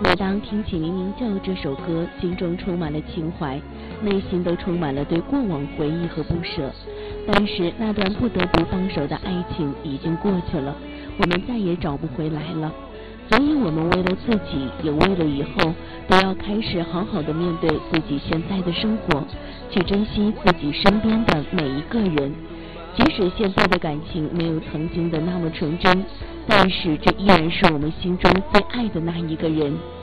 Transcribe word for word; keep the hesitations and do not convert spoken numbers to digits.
每当听起《明明就》这首歌，心中充满了情怀，内心都充满了对过往回忆和不舍。但是那段不得不放手的爱情已经过去了，我们再也找不回来了。所以我们为了自己，也为了以后，都要开始好好的面对自己现在的生活，去珍惜自己身边的每一个人。即使现在的感情没有曾经的那么纯真，但是这依然是我们心中最爱的那一个人。